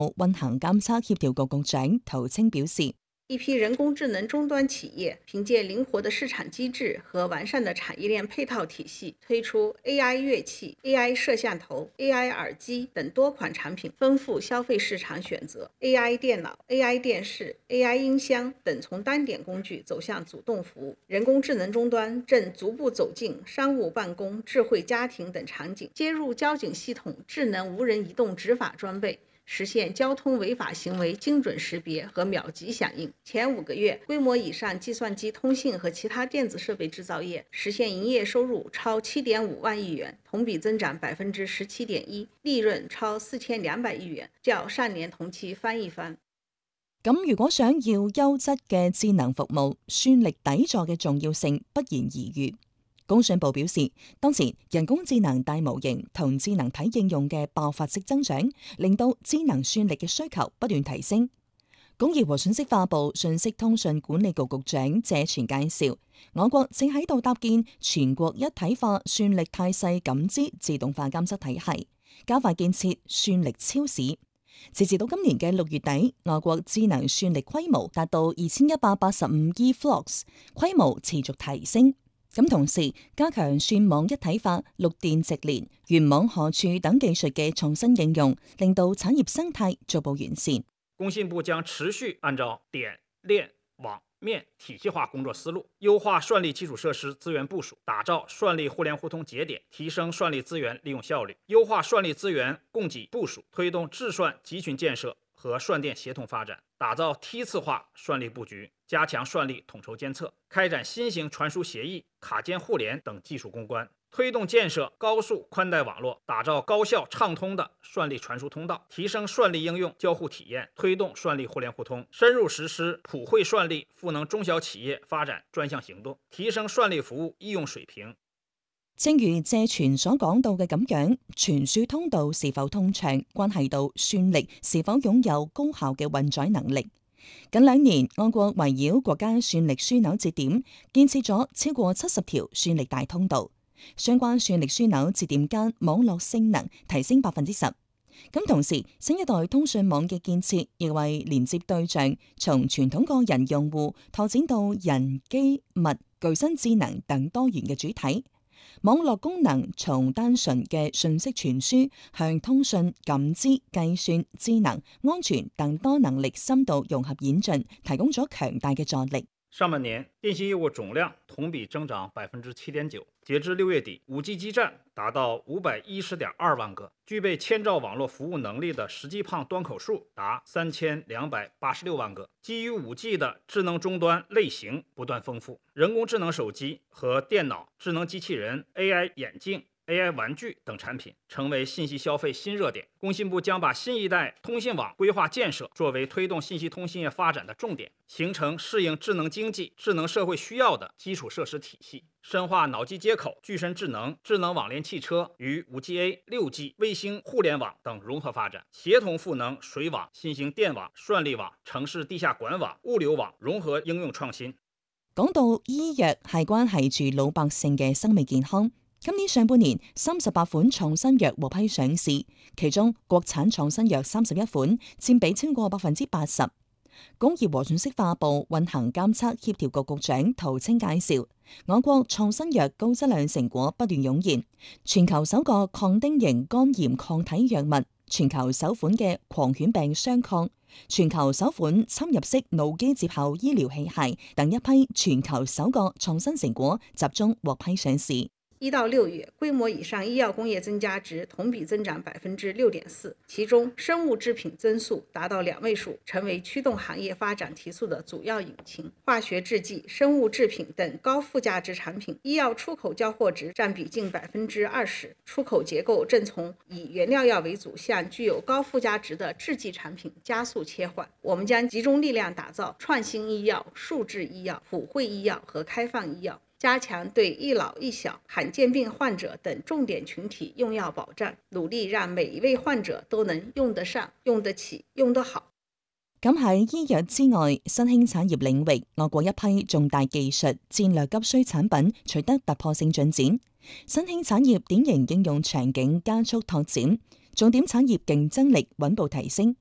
運行監測協調局局長涂清表示， 一批人工智能終端企業憑借靈活的市場機制和完善的產業鏈配套體系，推出 AI 樂器、AI 攝像頭、AI 耳機等多款產品，豐富消費市場選擇。AI 電腦、AI 電視、AI 音箱等從單點工具走向主動服務，人工智能終端正逐步走進商務辦公、智慧家庭等場景，接入交警系統智能無人移動執法裝備，實現交通違法行為精準識別和秒級響應。前5個月，規模以上計算機通信和其他電子設備製造業實現營業收入超7.5萬億元，同比增長17.1%，利潤超4200億元，較上年同期翻一番。 咁如果想要優質嘅智能服務，算力底座嘅重要性不言而喻。工信部表示，當前人工智能大模型同智能體應用嘅爆發式增長，令到智能算力嘅需求不斷提升。工業和信息化部信息通訊管理局局長謝全介紹，我國正喺度搭建全國一體化算力態勢感知自動化監測體系，加快建設算力超市。截至到今年嘅6月底，我國智能算力規模達到2185 EFLOPS， 規模持續提升。咁同時加強算網一體化、陸電直連、原網荷儲等技術嘅創新應用，令到產業生態逐步完善。 工信部將持續按照點、鏈、網、面體系化工作思路，優化算力基礎設施資源部署，打造算力互聯互通節點，提升算力資源利用效率，優化算力資源供給部署，推動智算集群建設和算電協同發展，打造梯次化算力布局，加強算力統籌監測，開展新型傳輸協議、卡件互聯等技術攻關，推動建設高速寬帶網絡，打造高效暢通的算力傳輸通道，提升算力應用交互體驗，推動算力互聯互通，深入實施普惠算力賦能中小企業發展專項行動，提升算力服務應用水平。 正如謝全所講到嘅咁樣，傳輸通道是否通暢，關係到算力是否擁有高效嘅運載能力。近2年，我國圍繞國家算力樞紐節點，建設咗超過70條算力大通道，相關算力樞紐節點間網絡性能提升10%。咁同時，新一代通訊網嘅建設亦為連接對象從傳統個人用戶拓展到人機物具身智能等多元嘅主體。網絡功能從單純嘅信息傳輸向通訊、感知、計算、智能、安全等多能力深度融合演進，提供咗強大嘅助力。 上半年電信業務總量同比增長7.9%，截至6月底，5G 基站達到510.2萬個，具備千兆網絡服務能力的實際胖端口數達3286萬個。基於 5G 的智能終端類型不斷豐富，人工智能手機和電腦、智能機器人、AI 眼鏡、AI 玩具等產品成為信息消費新熱點。工信部將把新一代通信網規劃建設作為推動信息通信業發展的重點，形成適應智能經濟、智能社會需要的基礎設施體系，深化腦機接口、具身智能、智能網聯汽車與 5G、6G、衛星互聯網等融合發展，協同賦能水網、新型電網、算力網、城市地下管網、物流網融合應用創新。 講到醫藥係關係住老百姓嘅生命健康。今年上半年38款創新藥獲批上市，其中國產創新藥31款，佔比超過80%。工業和信息化部運行監測協調局局長涂清介紹，我國創新藥高質量成果不斷湧現，全球首個抗丁型肝炎抗體藥物，全球首款嘅狂犬病雙抗，全球首款侵入式腦機接口醫療器械等一批全球首個創新成果集中獲批上市。 1到6月，規模以上醫藥工業增加值同比增長6.4%，其中生物製品增速達到2位數，成為驅動行業發展提速的主要引擎。化學製劑、生物製品等高附加值產品，醫藥出口交貨值佔比近20%，出口結構正從以原料藥為主向具有高附加值的製劑產品加速切換。我們將集中力量打造創新醫藥、數字醫藥、普惠醫藥和開放醫藥，加強對一老一小、罕見病患者等重點群體用藥保障，努力讓每一位患者都能用得上、用得起、用得好。 咁喺醫藥之外，新興產業領域，我國一批重大技術戰略急需產品取得突破性進展，新興產業典型應用場景加速拓展，重點產業競爭力穩步提升。